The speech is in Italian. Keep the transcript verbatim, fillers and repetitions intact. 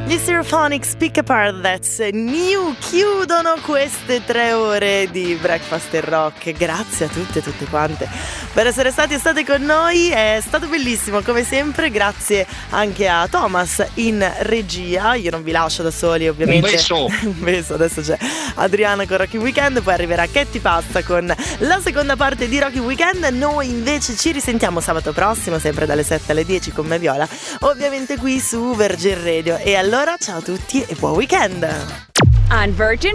Gli Stereophonics, Pick Apart That's New chiudono queste tre ore di Breakfast e Rock. Grazie a tutte e tutte quante per essere stati e state con noi, è stato bellissimo come sempre. Grazie anche a Thomas in regia. Io non vi lascio da soli, ovviamente. Un beso. Un beso. Adesso c'è Adriano con Rocky Weekend, poi arriverà Ketty Pasta con la seconda parte di Rocky Weekend. Noi invece ci risentiamo sabato prossimo, sempre dalle sette alle dieci con me Viola, ovviamente qui su Virgin Radio. E allora ciao a tutti e buon weekend. On Virgin